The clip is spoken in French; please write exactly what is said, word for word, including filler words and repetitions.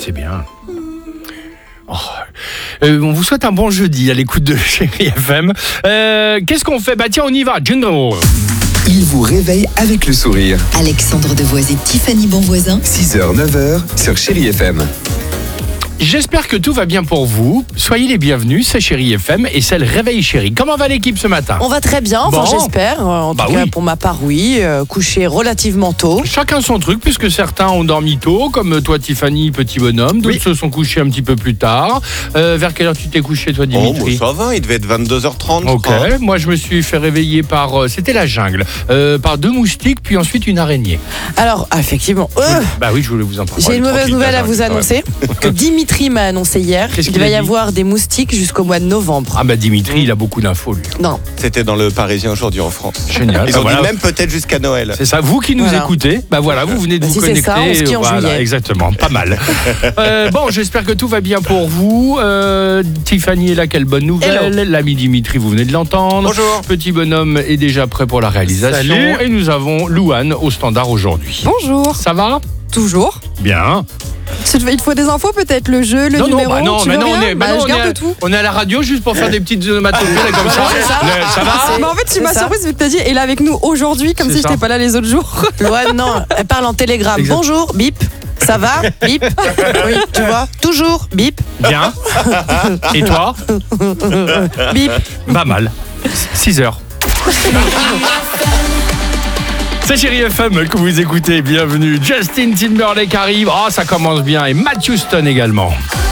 c'est bien. Oh. Euh, on vous souhaite un bon jeudi à l'écoute de Chérie F M. Euh, qu'est-ce qu'on fait ? Bah tiens, on y va. Jingle. Il vous réveille avec le sourire. Alexandre Devoise et Tiffany Bonvoisin. six heures neuf heures sur Chérie F M. J'espère que tout va bien pour vous. Soyez les bienvenus, c'est Chérie F M et c'est le Réveil Chérie. Comment va l'équipe ce matin ? On va très bien, enfin Bon. j'espère. En Bah tout cas, oui. pour ma part, oui. Euh, couché relativement tôt. Chacun son truc, puisque certains ont dormi tôt, comme toi Tiffany, petit bonhomme. D'autres Oui. se sont couchés un petit peu plus tard. Euh, vers quelle heure tu t'es couché toi, Oh, Dimitri ? bon, ça va, il devait être vingt-deux heures trente. je Ok, crois. moi je me suis fait réveiller par, euh, c'était la jungle, euh, par deux moustiques, puis ensuite une araignée. Alors, ah, effectivement, euh, Bah oui, je voulais vous en parler. j'ai une mauvaise Tranquille, nouvelle la à vous jungle, quand même. annoncer. Que Dimitri m'a annoncé hier Qu'est-ce qu'il qu'il va a y dit avoir des moustiques jusqu'au mois de novembre. Ah bah Dimitri, il a beaucoup d'infos lui. Non, C'était dans le Parisien aujourd'hui en France. Génial. Ils Bah ont voilà. dit même peut-être jusqu'à Noël. C'est ça, vous qui nous Voilà. écoutez, bah voilà, vous venez de Bah vous si c'est connecter. ça, on skie en voilà, juillet. exactement, pas mal. Euh, bon, j'espère que tout va bien pour vous. Euh, Tiffany est là, quelle bonne nouvelle. L'ami Dimitri, vous venez de l'entendre. Bonjour. Petit bonhomme est déjà prêt pour la réalisation. Salut. Et nous avons Louane au standard aujourd'hui. Bonjour. Ça va ? Toujours. Bien. Il te faut des infos peut-être, le jeu, le non, numéro, non, bah non, tu mais veux non, rien on est, bah Bah, non, je on, est garde à, tout. on est à la radio juste pour faire des petites onomatopées là, comme ça. c'est ça. Le- ça va ? C'est- Mais en fait, tu m'as ça. surprise vu que t'as dit, et là avec nous aujourd'hui, comme C'est si ça. j'étais pas là les autres jours. Loane, non, elle parle en télégramme. Exact. Bonjour, bip. Ça va, bip. Oui, tu vois, toujours, bip, Bien. Et toi ? bip. Pas mal. six heures. C'est Chérie F M que vous écoutez, bienvenue. Justin Timberlake arrive, oh ça commence bien, et Matt Houston également.